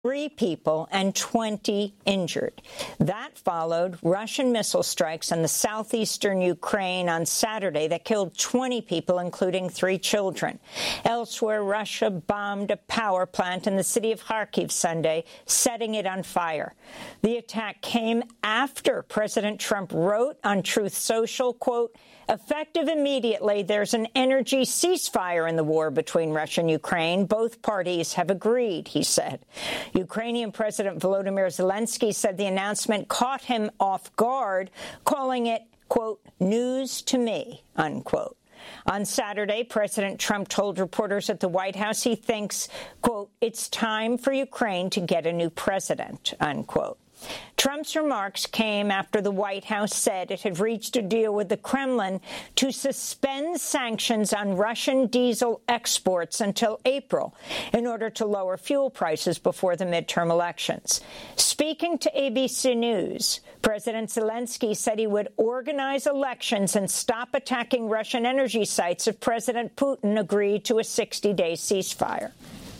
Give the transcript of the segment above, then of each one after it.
3 people and 20 injured. That followed Russian missile strikes on the southeastern Ukraine on Saturday that killed 20 people, including 3 children. Elsewhere, Russia bombed a power plant in the city of Kharkiv Sunday, setting it on fire. The attack came after President Trump wrote on Truth Social, quote, "Effective immediately, there's an energy ceasefire in the war between Russia and Ukraine. Both parties have agreed," he said. Ukrainian President Volodymyr Zelensky said the announcement caught him off guard, calling it, quote, "news to me," unquote. On Saturday, President Trump told reporters at the White House he thinks, quote, "it's time for Ukraine to get a new president," unquote. Trump's remarks came after the White House said it had reached a deal with the Kremlin to suspend sanctions on Russian diesel exports until April in order to lower fuel prices before the midterm elections. Speaking to ABC News, President Zelensky said he would organize elections and stop attacking Russian energy sites if President Putin agreed to a 60-day ceasefire.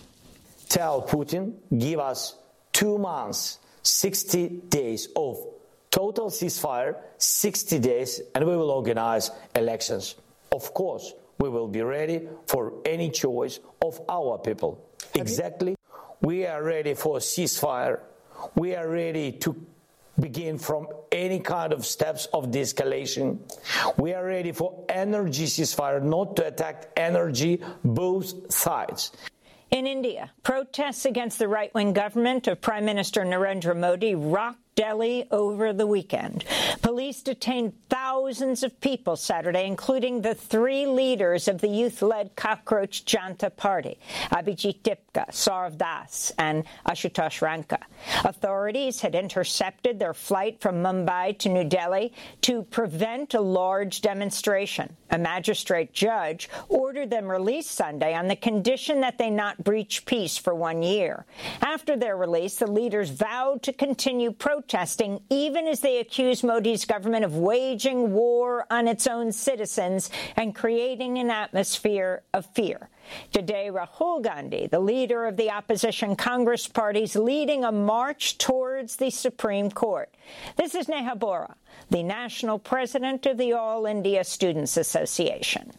Tell Putin, give us 2 months. 60 days of total ceasefire, 60 days, and we will organize elections. Of course, we will be ready for any choice of our people. Exactly. We are ready for a ceasefire. We are ready to begin from any kind of steps of de-escalation. We are ready for energy ceasefire, not to attack energy, both sides. In India, protests against the right-wing government of Prime Minister Narendra Modi rocked Delhi over the weekend. Police detained thousands of people Saturday, including the 3 leaders of the youth-led Cockroach Janta Party, Abhijit Tipka, Saurav Das, and Ashutosh Ranka. Authorities had intercepted their flight from Mumbai to New Delhi to prevent a large demonstration. A magistrate judge ordered them released Sunday on the condition that they not breach peace for 1 year. After their release, the leaders vowed to continue protesting, even as they accused Modi's government of waging war on its own citizens and creating an atmosphere of fear. Today, Rahul Gandhi, the leader of the opposition Congress party, is leading a march towards the Supreme Court. This is Neha Bora, the national president of the All India Students Association.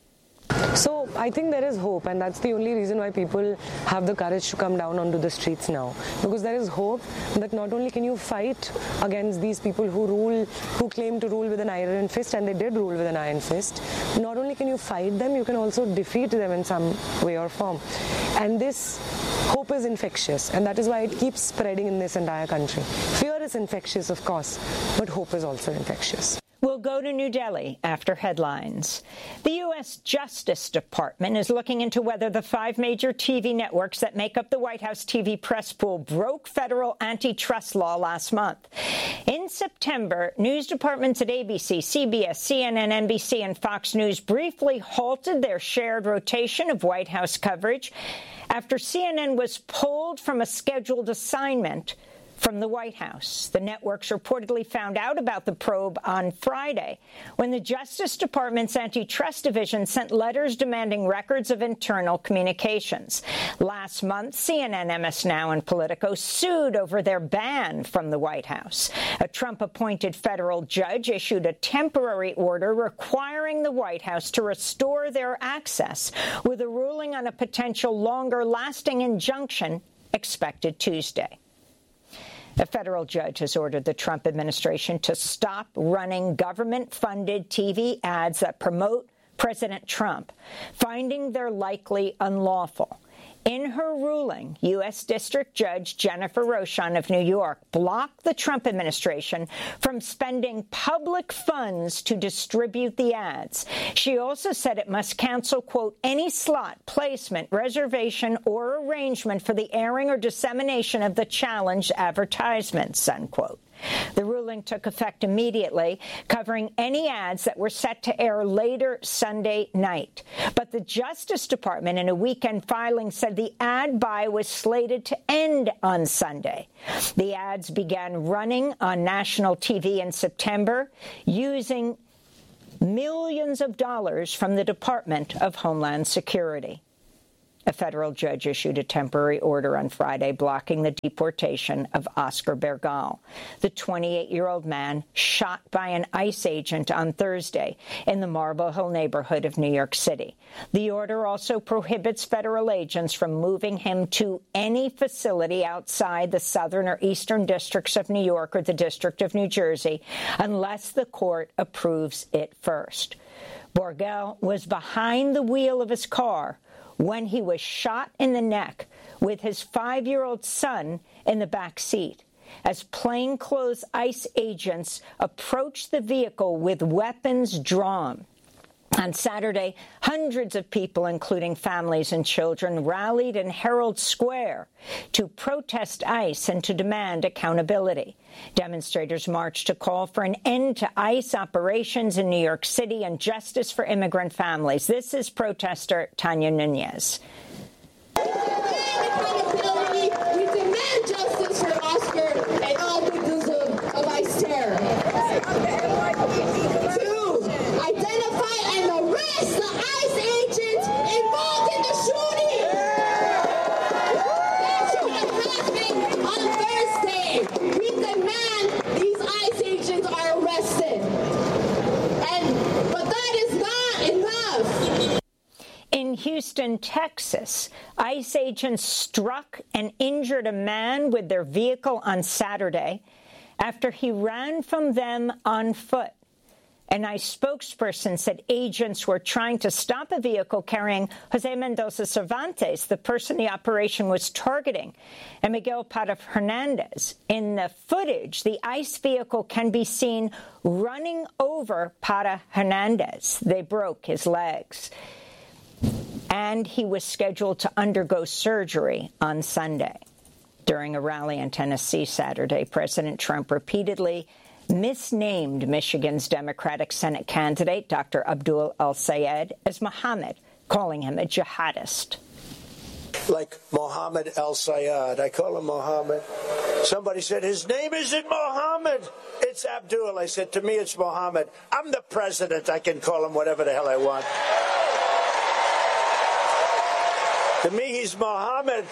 So I think there is hope, and that's the only reason why people have the courage to come down onto the streets now. Because there is hope that not only can you fight against these people who claim to rule with an iron fist, and they did rule with an iron fist, not only can you fight them, you can also defeat them in some way or form. And this hope is infectious, and that is why it keeps spreading in this entire country. Fear is infectious, of course, but hope is also infectious. We'll go to New Delhi after headlines. The U.S. Justice Department is looking into whether the 5 major TV networks that make up the White House TV press pool broke federal antitrust law last month. In September, news departments at ABC, CBS, CNN, NBC, and Fox News briefly halted their shared rotation of White House coverage after CNN was pulled from a scheduled assignment from the White House. The networks reportedly found out about the probe on Friday when the Justice Department's Antitrust Division sent letters demanding records of internal communications. Last month, CNN, MS Now, and Politico sued over their ban from the White House. A Trump-appointed federal judge issued a temporary order requiring the White House to restore their access, with a ruling on a potential longer-lasting injunction expected Tuesday. A federal judge has ordered the Trump administration to stop running government-funded TV ads that promote President Trump, finding they're likely unlawful. In her ruling, U.S. District Judge Jennifer Rochon of New York blocked the Trump administration from spending public funds to distribute the ads. She also said it must cancel, quote, any slot, placement, reservation, or arrangement for the airing or dissemination of the challenged advertisements, unquote. The ruling took effect immediately, covering any ads that were set to air later Sunday night. But the Justice Department, in a weekend filing, said the ad buy was slated to end on Sunday. The ads began running on national TV in September, using millions of dollars from the Department of Homeland Security. A federal judge issued a temporary order on Friday blocking the deportation of Oscar Bergal, the 28-year-old man shot by an ICE agent on Thursday in the Marble Hill neighborhood of New York City. The order also prohibits federal agents from moving him to any facility outside the southern or eastern districts of New York or the District of New Jersey unless the court approves it first. Bergal was behind the wheel of his car when he was shot in the neck with his 5-year-old son in the back seat as plainclothes ICE agents approached the vehicle with weapons drawn. On Saturday, hundreds of people, including families and children, rallied in Herald Square to protest ICE and to demand accountability. Demonstrators marched to call for an end to ICE operations in New York City and justice for immigrant families. This is protester Tanya Nunez. We demand justice for Oscar and all victims of ICE terror. Identify and arrest the ICE agents involved in the shooting. That shooting happened on Thursday. We demand these ICE agents are arrested. But that is not enough. In Houston, Texas, ICE agents struck and injured a man with their vehicle on Saturday after he ran from them on foot. An ICE spokesperson said agents were trying to stop a vehicle carrying Jose Mendoza Cervantes, the person the operation was targeting, and Miguel Parra Hernandez. In the footage, the ICE vehicle can be seen running over Parra Hernandez. They broke his legs, and he was scheduled to undergo surgery on Sunday. During a rally in Tennessee Saturday, President Trump repeatedly misnamed Michigan's Democratic Senate candidate, Dr. Abdul El-Sayed, as Mohammed, calling him a jihadist. Like Mohammed El-Sayed. I call him Mohammed. Somebody said, his name isn't Mohammed. It's Abdul. I said, to me, it's Mohammed. I'm the president. I can call him whatever the hell I want. To me, he's Mohammed.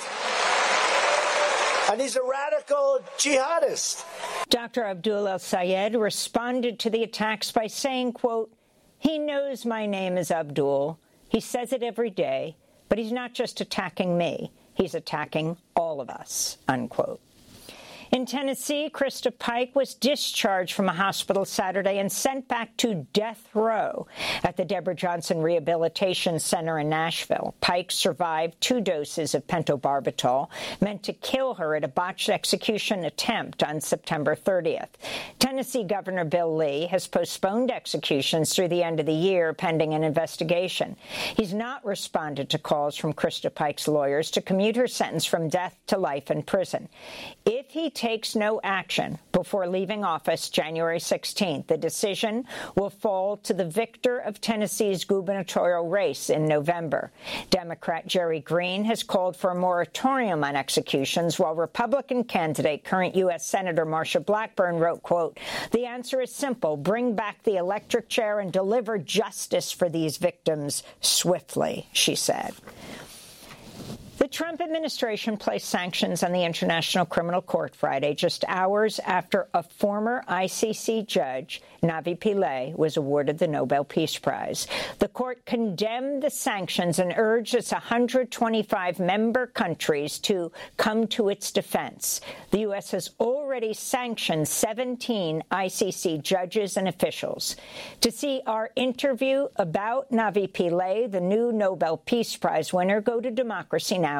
And he's a radical jihadist. Dr. Abdul El-Sayed responded to the attacks by saying, quote, he knows my name is Abdul. He says it every day, but he's not just attacking me. He's attacking all of us, unquote. In Tennessee, Krista Pike was discharged from a hospital Saturday and sent back to death row at the Deborah Johnson Rehabilitation Center in Nashville. Pike survived 2 doses of pentobarbital, meant to kill her at a botched execution attempt on September 30th. Tennessee Governor Bill Lee has postponed executions through the end of the year pending an investigation. He's not responded to calls from Krista Pike's lawyers to commute her sentence from death to life in prison. If he takes no action before leaving office January 16th, the decision will fall to the victor of Tennessee's gubernatorial race in November. Democrat Jerry Green has called for a moratorium on executions, while Republican candidate, current U.S. Senator Marsha Blackburn, wrote, quote, the answer is simple. Bring back the electric chair and deliver justice for these victims swiftly, she said. The Trump administration placed sanctions on the International Criminal Court Friday, just hours after a former ICC judge, Navi Pillay, was awarded the Nobel Peace Prize. The court condemned the sanctions and urged its 125 member countries to come to its defense. The U.S. has already sanctioned 17 ICC judges and officials. To see our interview about Navi Pillay, the new Nobel Peace Prize winner, go to democracynow.org.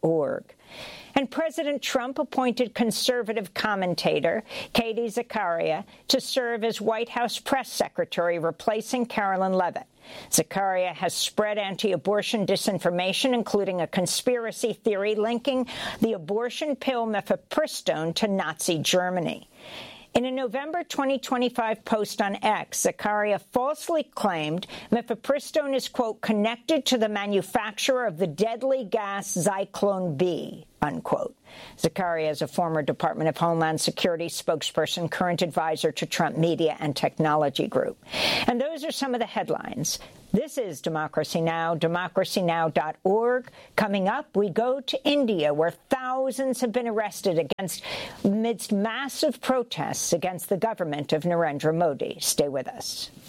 And President Trump appointed conservative commentator Katie Zakaria to serve as White House press secretary, replacing Carolyn Levitt. Zakaria has spread anti-abortion disinformation, including a conspiracy theory linking the abortion pill mifepristone to Nazi Germany. In a November 2025 post on X, Zakaria falsely claimed mifepristone is, quote, connected to the manufacturer of the deadly gas Zyklon B, unquote. Zakaria is a former Department of Homeland Security spokesperson, current advisor to Trump Media and Technology Group. And those are some of the headlines. This is Democracy Now!, democracynow.org. Coming up, we go to India, where thousands have been arrested amidst massive protests against the government of Narendra Modi. Stay with us.